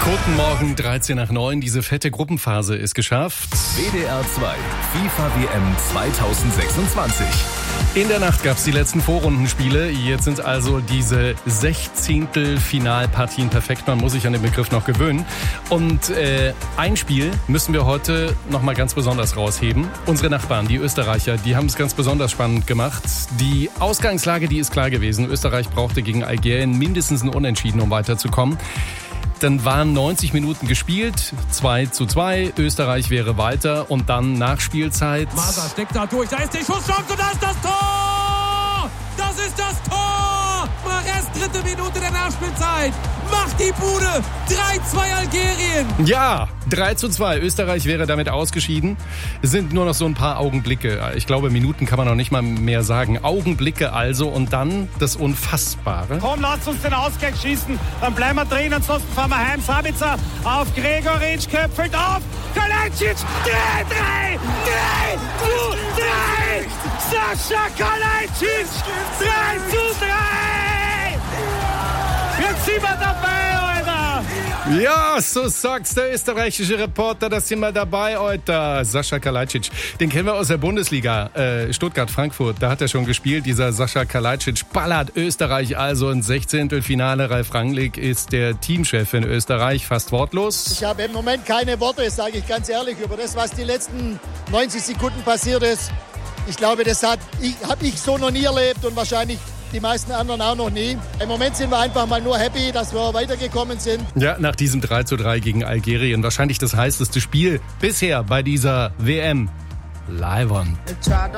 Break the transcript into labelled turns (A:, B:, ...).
A: Guten Morgen, 13:09. Diese fette Gruppenphase ist geschafft.
B: WDR 2, FIFA WM 2026.
A: In der Nacht gab es die letzten Vorrundenspiele. Jetzt sind also diese 16. Finalpartien perfekt. Man muss sich an den Begriff noch gewöhnen. Und ein Spiel müssen wir heute nochmal ganz besonders rausheben. Unsere Nachbarn, die Österreicher, die haben es ganz besonders spannend gemacht. Die Ausgangslage, die ist klar gewesen. Österreich brauchte gegen Algerien mindestens ein Unentschieden, um weiterzukommen. Dann waren 90 Minuten gespielt, 2:2, Österreich wäre weiter und dann Nachspielzeit.
C: Maser steckt da durch, da ist die Schusschance und da ist das Tor! Das ist das Tor! Mahrez, 3. Minute der Nachspielzeit, macht die Bude, 3:2 Algerien!
A: Ja, 3:2, Österreich wäre damit ausgeschieden. Es sind nur noch so ein paar Augenblicke, ich glaube Minuten kann man noch nicht mal mehr sagen. Augenblicke also und dann das Unfassbare.
D: Komm, lasst uns den Ausgleich schießen, dann bleiben wir drin, ansonsten fahren wir heim. Sabitzer auf Gregoritsch, köpfelt auf, Kalajdzic, 3! Sascha Kalajdzic, 3:3! Jetzt sind wir dabei, Alter!
A: Ja, so sagt's der österreichische Reporter, da sind wir dabei heute. Sascha Kalajdzic, den kennen wir aus der Bundesliga, Stuttgart-Frankfurt, da hat er schon gespielt. Dieser Sascha Kalajdzic ballert Österreich also ins 16. Finale. Ralf Rangnick ist der Teamchef in Österreich, fast wortlos.
E: Ich habe im Moment keine Worte, sage ich ganz ehrlich, über das, was die letzten 90 Sekunden passiert ist. Ich glaube, das habe ich so noch nie erlebt und wahrscheinlich die meisten anderen auch noch nie. Im Moment sind wir einfach mal nur happy, dass wir weitergekommen sind.
A: Ja, nach diesem 3:3 gegen Algerien. Wahrscheinlich das heißeste Spiel bisher bei dieser WM. Live on.